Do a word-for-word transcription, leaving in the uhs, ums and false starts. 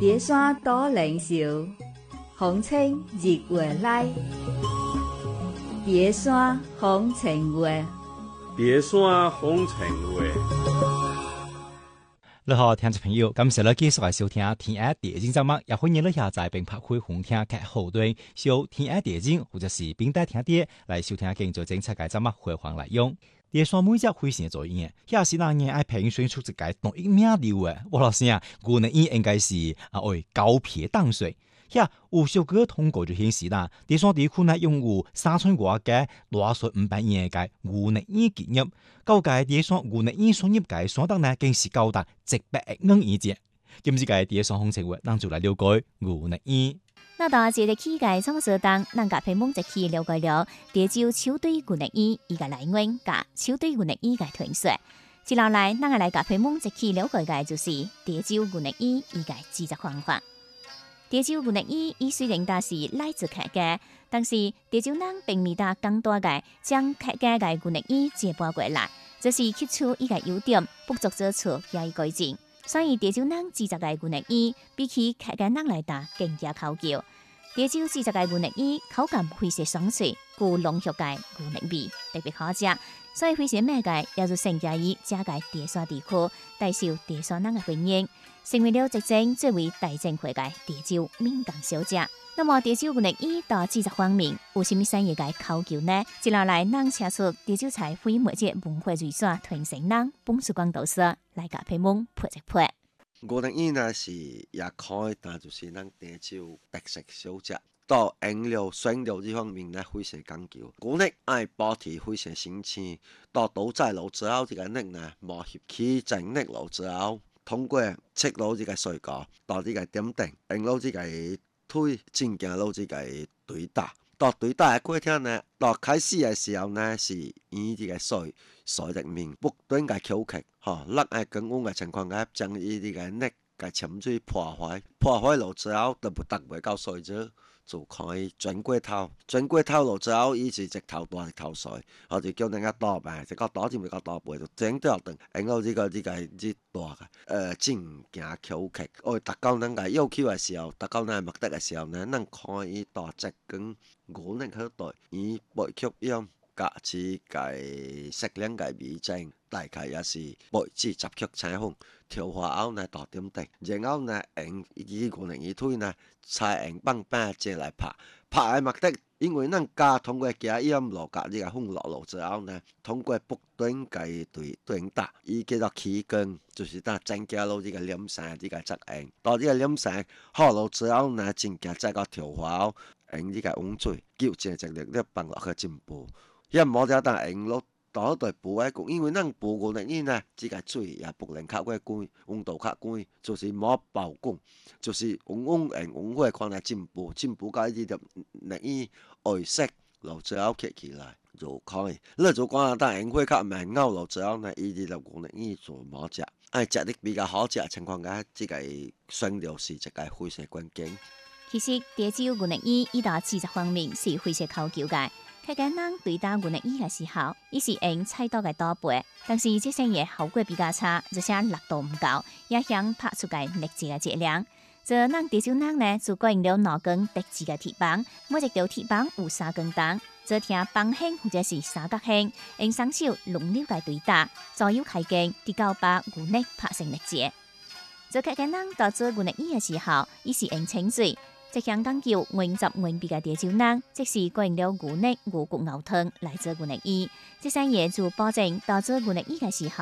蝶山多靈秀，風清日月來。蝶山風情月， 蝶山風情月。 你好，聽眾朋友，感謝你繼續來收聽《天愛電影》節目，也歡迎你下載並拍開紅聽嘅後端，收《天愛電影》或者是並帶聽碟來收聽更多精彩嘅節目回放來用。蝶山每隻會線做演，也是那年愛評選出一個獨一名流嘅。我老師啊，古人伊應該是啊為高撇當水。呀，有小哥通過就顯示啦，蝶山地區呢擁有三千多嘅大水五百年嘅古人伊結業，高界蝶山古人伊所業嘅所得呢，更是高達一百億元以上。今次嘅蝶山風情月，咱就來了解古人伊。 那到這個期間，怎麼說當？咱甲屏幕就去了解了蝶州球隊古人伊伊個來源，甲球隊古人伊個傳說。接落來，咱個來甲屏幕就去了解嘅就是蝶州古人伊伊個製作方法。蝶州古人伊伊雖然係是來自客家，但是蝶州人並未得更多嘅將客家嘅古人伊接駁過來，就是吸取伊個優點，不足之處加以改進。所以蝶州人製作嘅古人伊比起客家人來打更加考究。蝶州製作嘅古人伊口感非常爽脆，具濃郁嘅古人味，特別好食。所以非常賣嘅，也就成家於這個蝶山地區，大受蝶山人嘅歡迎，成為了直正最為大正會嘅蝶州民間小食。那麼蝶州古人伊到製作方面有什麼新嘢嘅考究呢？接落來，咱請出蝶州菜非物質文化遺產傳承人彭曙光導師來甲屏幕配一配。 古人伊呢是也可以，但就是咱蝶州特色小食。到飲料、選料呢方面呢，非常講究。古人愛保持非常新鮮。到倒製爐之後，這個肉呢磨合起整肉爐之後，通過切攞這個水果，到這個點定，用攞這個推進行攞這個對打。到對打嘅過程呢，到開始嘅時候呢，是以這個水水入面不斷嘅敲擊，嚇，落喺高溫嘅情況下，將伊這個肉嘅潛水破壞，破壞落之後，都不達唔到水質。就可以轉過頭，轉過頭落之後，伊是直頭大直頭水，我就叫人家倒唄，一個倒就唔個倒背，就整掉等，然後呢個呢個呢大嘅，誒進行敲擊，我達到咱個要求嘅時候，達到咱目的嘅時候呢，咱可以大隻跟古人去對，以背曲音加之計適量嘅味精，大概也是背至十曲彩虹。調化後呢，到點定，然後呢，用以古人伊推呢，採用棒棒子來拍，拍嘅目的，因為咱加通過加鹽落加呢個風落落之後呢，通過不斷嘅對對打，伊叫做起根，就是咱增加咗呢個黏性呢個質量。到呢個黏性好落之後呢，增加再個調化後，用呢個溫水糾正質量，呢幫落去進步。因為冇得當用落。到對布嘅講，因為咱布古人伊呢，這個水也不能較過高，溫度較高，就是冇曝光，就是溫溫誒溫火看來進步，進步到呢啲呢伊外色落之後起起來就可以。你就講但溫火較慢咬落之後呢，伊啲就古人伊就冇食，愛食得比較好食情況下，這個選料是一個非常關鍵。 其實蝶州古人伊伊到製作方面是非常考究嘅。客家人對打古人伊嘅時候，伊是用菜刀嘅刀背，但是這些嘢效果比較差，而且力度唔夠，也想拍出個劣質嘅質量。這咱蝶州人呢，就改用了兩根特製嘅鐵棒，每一條鐵棒有三根重，這聽棒輕或者是三角輕，用雙手輪流嘅對打，左右開弓，直到把古肉拍成劣質。這客家人到做古人伊嘅時候，伊是用清水。即項講究原汁原味嘅蝶州人，即是改用了牛肉、牛骨熬湯來做古人伊，這些嘢就保證到做古人伊嘅時候。